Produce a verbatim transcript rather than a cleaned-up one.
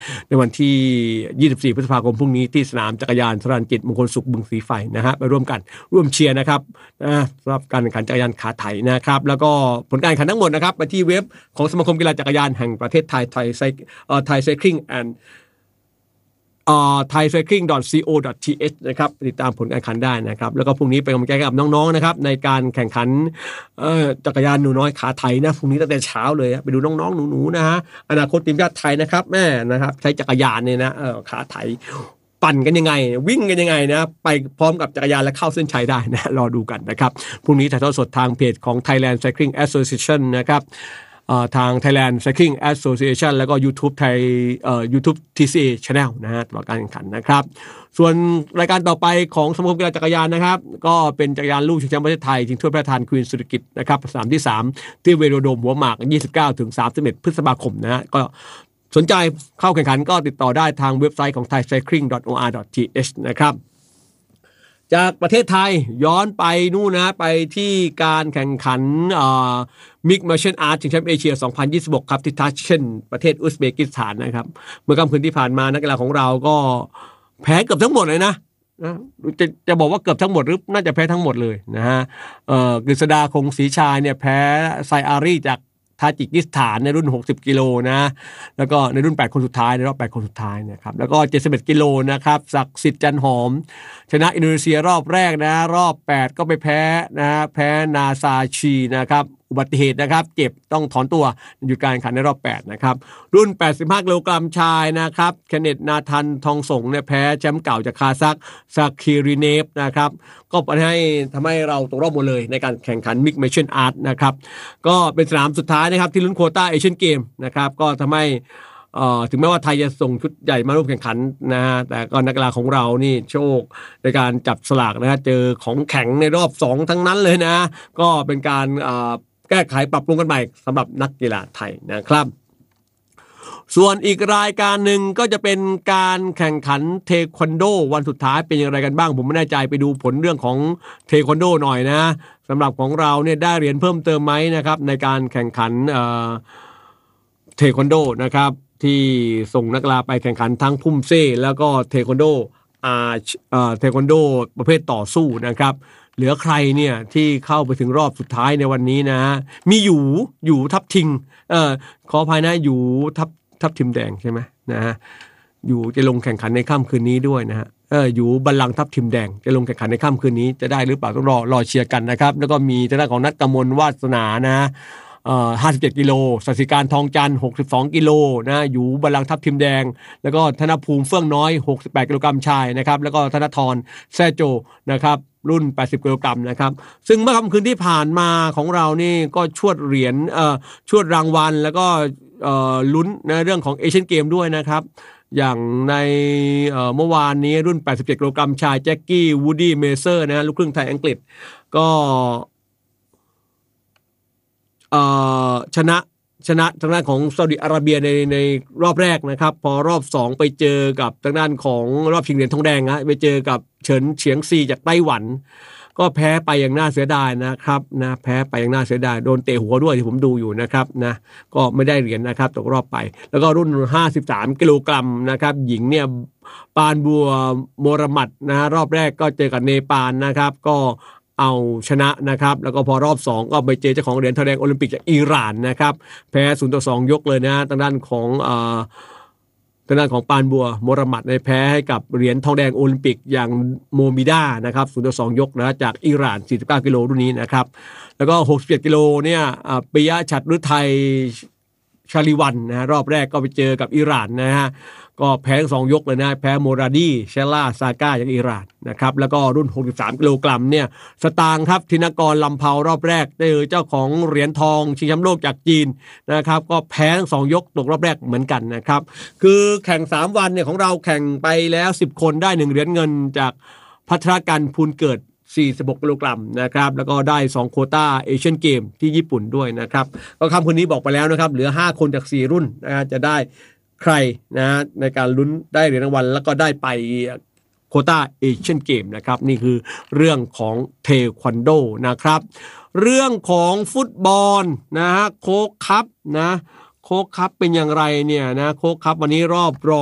ในวันที่ยี่สิบสี่พฤษภาคมพรุ่งนี้ที่สนามจักรยานสรัญจิตมงคลสุขบึงสีไฟนะฮะไปร่วมกันร่วมเชียร์นะครับนะสำหรับการแข่งขันจักรยานขาไถนะครับแล้วก็ผลการแข่งขันทั้งหมดนะครับไปที่เว็บของสมาคมกีฬาจักรยานแห่งประเทศไทยไทยไซเอ่อไทยไซคลิงแอนด์เอ่อ ไทยไซคลิง ดอท ซี โอ ดอท ที เอช นะครับติดตามผลการแข่งขันได้นะครับแล้วก็พรุ่งนี้เป็นกำลังใจกับน้องๆนะครับในการแข่งขันเอ่อจักรยานหนูน้อยขาไถนะพรุ่งนี้ตั้งแต่เช้าเลยไปดูน้องๆหนูๆนะฮะอนาคตทีมชาติไทยนะครับแม่นะครับใช้จักรยานเนี่ยนะเอ่อขาไถปั่นกันยังไงวิ่งกันยังไงนะไปพร้อมกับจักรยานและเข้าเส้นชัยได้นะรอดูกันนะครับพรุ่งนี้ถ่ายทอดสดทางเพจของ Thailand Cycling Association นะครับทาง Thailand Cycling Association แล้วก็ YouTube ไทยเอ่อ YouTube ที ซี เอ Channel นะฮะตลอดการแข่งขันนะครับส่วนรายการต่อไปของสมาคมกีฬาจักรยานนะครับก็เป็นจักรยานลูกชิงแชมป์ประเทศไทยชิงถ้วยพระราชทานควีนสุริกิตนะครับสนามที่สามที่เวโรโดมหัวหมากยี่สิบเก้าถึงสามสิบเอ็ดพฤษภาคมนะฮะก็สนใจเข้าแข่งขันก็ติดต่อได้ทางเว็บไซต์ของ ไทยไซคลิง ดอท โอ อาร์ ดอท ที เอช นะครับจากประเทศไทยย้อนไปนู่นนะไปที่การแข่งขันอ่ามิกซ์มาร์เชียลอาร์ตชิงแชมป์เอเชียสองพันยี่สิบหกครับที่ทัชเช่นประเทศอุซเบกิสถานนะครับเมื่อค่ำคืนที่ผ่านมานักกีฬาของเราก็แพ้เกือบทั้งหมดเลยนะนะจะจะบอกว่าเกือบทั้งหมดหรือน่าจะแพ้ทั้งหมดเลยนะฮะเอ่อกฤษดาคงศรีชายเนี่ยแพ้ไซอารีจากทาจิกิสถานในรุ่นหกสิบกิโลนะแล้วก็ในรุ่นแปดคนสุดท้ายในรอบแปดคนสุดท้ายนะครับแล้วก็เจ็ดสิบเอ็ดกิโลนะครับศักดิ์สิทธิ์จันหอมชนะอินโดนีเซียรอบแรกนะรอบแปดก็ไปแพ้นะแพ้นาซาชีนะครับอุบัติเหตุนะครับเจ็บต้องถอนตัวหยุดการแข่งขันในรอบแปดนะครับรุ่นแปดสิบห้ากิโลกรัมชายนะครับเคนเนตนาทันทองสงเนี่ยแพ้แชมป์เก่าจากคาซัคซาคิริเนฟนะครับก็ทำให้ทำให้เราตกรอบหมดเลยในการแข่งขันมิกซ์มาร์เชียลอาร์ตนะครับก็เป็นสนามสุดท้ายนะครับที่ลุ้นโควต้าเอเชียนเกมนะครับก็ทำให้ถึงแม้ว่าไทยจะส่งชุดใหญ่มาร่วมแข่งขันนะฮะแต่ก็นักกีฬาของเรานี่โชคในการจับสลากนะฮะเจอของแข็งในรอบสองทั้งนั้นเลยนะก็เป็นการแก้ไขปรับปรุงกันใหม่สำหรับนักกีฬาไทยนะครับส่วนอีกรายการหนึ่งก็จะเป็นการแข่งขันเทควันโดวันสุดท้ายเป็นอย่างไรกันบ้างผมไม่แน่ใจไปดูผลเรื่องของเทควันโดหน่อยนะสำหรับของเราเนี่ยได้เหรียญเพิ่มเติมไหมนะครับในการแข่งขันเทควันโดนะครับที่ส่งนักกีฬาไปแข่งขันทั้งพุ่มเซ่แล้วก็เทควันโดอาเทควันโดประเภทต่อสู้นะครับเหลือใครเนี่ยที่เข้าไปถึงรอบสุดท้ายในวันนี้นะมีอยู่อยู่ทับทิงเอ่อขออภัยนะอยู่ทับทับทิมแดงใช่ไหมนะฮะอยู่จะลงแข่งขันในค่ำคืนนี้ด้วยนะฮะเอออยู่บัลลังก์ทับทิมแดงจะลงแข่งขันในค่ำคืนนี้จะได้หรือเปล่าต้องรอรอเชียร์กันนะครับแล้วก็มีทางด้านของนัทกมลวาสนานะเอ่อห้าสิบเจ็ดกิโลสัสิการทองจันทร์หกสิบสองกิโลนะอยู่บัลลังก์ทับทิมแดงแล้วก็ธนภูมิเฟื่องน้อยหกสิบแปดกิโลกรัมชายนะครับแล้วก็ธนทรแซ่โจนะครับรุ่นแปดสิบกิโลกรัมนะครับซึ่งเมื่อค่ำคืนที่ผ่านมาของเรานี่ก็ชวดเหรียญเอ่อชวดรางวัลแล้วก็เอ่อลุ้นในเรื่องของเอเชียนเกมด้วยนะครับอย่างในเอ่อเมื่อวานนี้รุ่นแปดสิบเจ็ดกิโลกรัมชายแจ็คกี้วูดดี้เมเซอร์นะลูกครึ่งไทยอังกฤษก็เอ่อชนะชนะทางด้านของซาอุดิอาระเบียในในรอบแรกนะครับพอรอบสองไปเจอกับทางด้านของรอบชิงเหรียญทองแดงฮะไปเจอกับเฉินเฉียงซีจากไต้หวันก็แพ้ไปอย่างน่าเสียดายนะครับนะแพ้ไปอย่างน่าเสียดายโดนเตะหัวด้วยที่ผมดูอยู่นะครับนะก็ไม่ได้เหรียญนะครับตกรอบไปแล้วก็รุ่นห้าสิบสามกิโลกรัมนะครับหญิงเนี่ยปานบัวโมรมัดนะรอบแรกก็เจอกับเนปาลนะครับก็เอาชนะนะครับแล้วก็พอรอบสองก็ไปเจอเจ้าของเหรียญทองแดงโอลิมปิกจากอิหร่านนะครับแพ้ศูนย์ต่อสองยกเลยนะทางด้านของเอ่อทางด้านของปานบัวโมรมัดในแพ้ให้กับเหรียญทองแดงโอลิมปิกอย่างโมมิด้านะครับศูนย์ต่อสองยกนะจากอิหร่านสี่สิบเก้ากิโลรุ่นนี้นะครับแล้วก็หกสิบเจ็ดกิโลเนี่ยปิยะฉัตรฤทัยชาลิวันนะรอบแรกก็ไปเจอกับอิหร่านนะฮะก็แพ้สองยกเลยนะแพ้โมราดีเชล่าซาก้าจากอิหร่านนะครับแล้วก็รุ่นหกสิบสามกิโลกรัมเนี่ยสตางค์ครับธินกรลำเภารอบแรกได้เจ้าของเหรียญทองชิงแชมป์โลกจากจีนนะครับก็แพ้ทั้งสองยกตกรอบแรกเหมือนกันนะครับคือแข่งสามวันเนี่ยของเราแข่งไปแล้วสิบคนได้หนึ่งเหรียญเงินจากภัทรกันพูนเกิดสี่สิบหกกิโลกรัมนะครับแล้วก็ได้สองโควต้าเอเชียนเกมที่ญี่ปุ่นด้วยนะครับก็คำคืนนี้บอกไปแล้วนะครับเหลือห้าคนจากสี่รุ่นนะจะได้ใครนะในการลุ้นได้เหรียญรางวัลแล้วก็ได้ไปโควต้าเอเชียนเกมนะครับนี่คือเรื่องของเทควันโดนะครับเรื่องของฟุตบอลนะฮะโค้กคัพนะโค้โค้กครับเป็นอย่างไรเนี่ยนะโค้กครับวันนี้รอบรอง